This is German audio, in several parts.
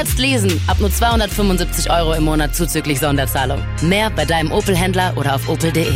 Jetzt lesen. Ab nur 275 € im Monat zuzüglich Sonderzahlung. Mehr bei deinem Opel-Händler oder auf opel.de.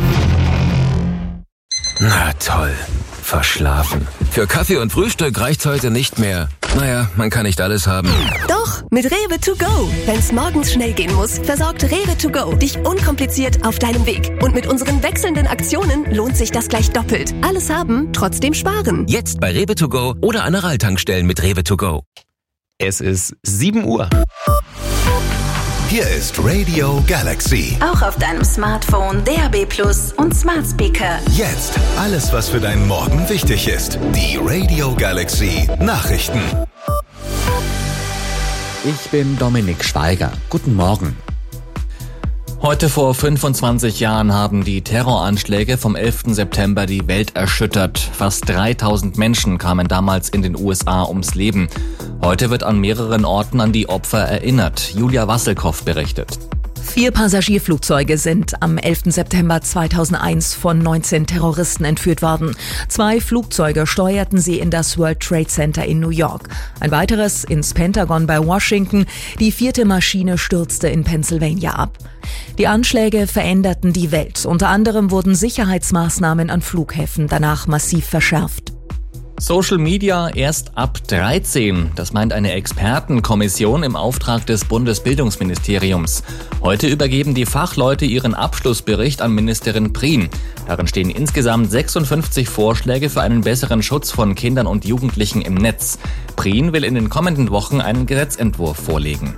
Na toll. Verschlafen. Für Kaffee und Frühstück reicht's heute nicht mehr. Naja, man kann nicht alles haben. Doch, mit Rewe to go. Wenn's morgens schnell gehen muss, versorgt Rewe to go dich unkompliziert auf deinem Weg. Und mit unseren wechselnden Aktionen lohnt sich das gleich doppelt. Alles haben, trotzdem sparen. Jetzt bei Rewe to go oder an Aral-Tankstellen mit Rewe to go. Es ist 7 Uhr. Hier ist Radio Galaxy. Auch auf deinem Smartphone, DAB+ und Smart Speaker. Jetzt alles, was für deinen Morgen wichtig ist. Die Radio Galaxy Nachrichten. Ich bin Dominik Schweiger. Guten Morgen. Heute vor 25 Jahren haben die Terroranschläge vom 11. September die Welt erschüttert. Fast 3000 Menschen kamen damals in den USA ums Leben. Heute wird an mehreren Orten an die Opfer erinnert. Julia Wasselkow berichtet. 4 Passagierflugzeuge sind am 11. September 2001 von 19 Terroristen entführt worden. 2 Flugzeuge steuerten sie in das World Trade Center in New York. Ein weiteres ins Pentagon bei Washington. Die 4. Maschine stürzte in Pennsylvania ab. Die Anschläge veränderten die Welt. Unter anderem wurden Sicherheitsmaßnahmen an Flughäfen danach massiv verschärft. Social Media erst ab 13. Das meint eine Expertenkommission im Auftrag des Bundesbildungsministeriums. Heute übergeben die Fachleute ihren Abschlussbericht an Ministerin Prien. Darin stehen insgesamt 56 Vorschläge für einen besseren Schutz von Kindern und Jugendlichen im Netz. Prien will in den kommenden Wochen einen Gesetzentwurf vorlegen.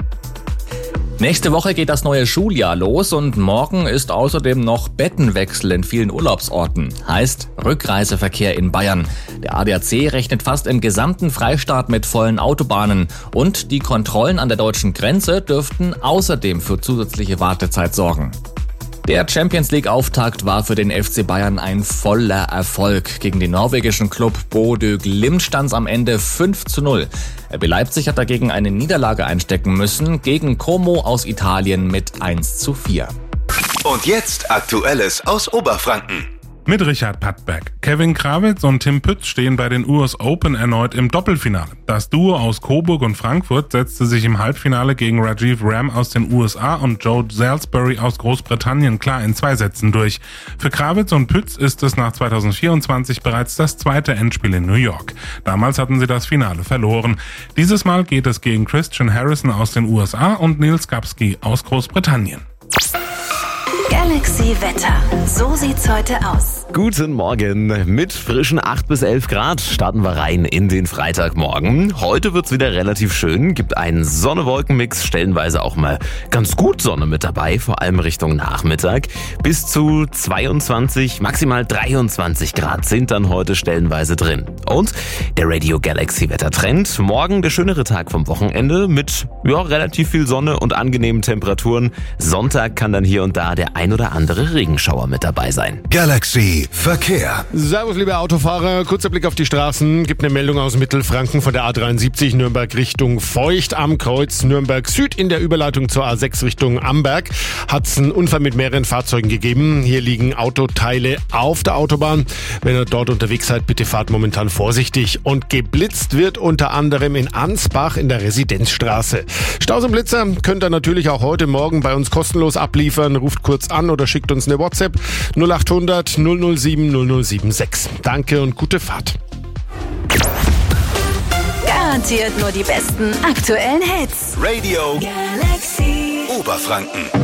Nächste Woche geht das neue Schuljahr los und morgen ist außerdem noch Bettenwechsel in vielen Urlaubsorten. Heißt Rückreiseverkehr in Bayern. Der ADAC rechnet fast im gesamten Freistaat mit vollen Autobahnen. Und die Kontrollen an der deutschen Grenze dürften außerdem für zusätzliche Wartezeit sorgen. Der Champions-League-Auftakt war für den FC Bayern ein voller Erfolg. Gegen den norwegischen Club Bodø Glimt stand es am Ende 5:0. RB Leipzig hat dagegen eine Niederlage einstecken müssen, gegen Como aus Italien mit 1:4. Und jetzt Aktuelles aus Oberfranken. Mit Richard Pattberg. Kevin Krawitz und Tim Pütz stehen bei den US Open erneut im Doppelfinale. Das Duo aus Coburg und Frankfurt setzte sich im Halbfinale gegen Rajiv Ram aus den USA und Joe Salisbury aus Großbritannien klar in 2 Sätzen durch. Für Krawitz und Pütz ist es nach 2024 bereits das 2. Endspiel in New York. Damals hatten sie das Finale verloren. Dieses Mal geht es gegen Christian Harrison aus den USA und Nils Gapski aus Großbritannien. Galaxy Wetter. So sieht's heute aus. Guten Morgen. Mit frischen 8 bis 11 Grad starten wir rein in den Freitagmorgen. Heute wird's wieder relativ schön, gibt einen Sonne-Wolken-Mix, stellenweise auch mal ganz gut Sonne mit dabei, vor allem Richtung Nachmittag. Bis zu 22, maximal 23 Grad sind dann heute stellenweise drin. Und der Radio Galaxy Wettertrend. Morgen der schönere Tag vom Wochenende mit relativ viel Sonne und angenehmen Temperaturen. Sonntag kann dann hier und da der ein oder andere Regenschauer mit dabei sein. Galaxy Verkehr. Servus, liebe Autofahrer. Kurzer Blick auf die Straßen. Gibt eine Meldung aus Mittelfranken von der A73 Nürnberg Richtung Feucht am Kreuz Nürnberg Süd in der Überleitung zur A6 Richtung Amberg. Hat es einen Unfall mit mehreren Fahrzeugen gegeben. Hier liegen Autoteile auf der Autobahn. Wenn ihr dort unterwegs seid, bitte fahrt momentan vorsichtig. Und geblitzt wird unter anderem in Ansbach in der Residenzstraße. Staus und Blitzer könnt ihr natürlich auch heute Morgen bei uns kostenlos abliefern. Ruft kurz an oder schickt uns eine WhatsApp 0800 007 0076. Danke und gute Fahrt. Garantiert nur die besten aktuellen Hits. Radio Galaxy Oberfranken.